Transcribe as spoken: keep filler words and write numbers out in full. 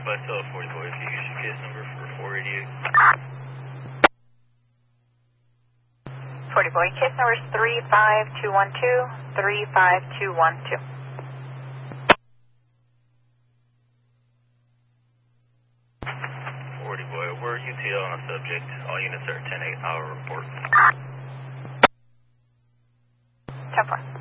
by cell forty boy, if you use your case number for four eighty-eight. forty boy, case number is three five two one two, three five two one two. forty boy, we're U T L on a subject. All units are ten eight, hour report. ten four.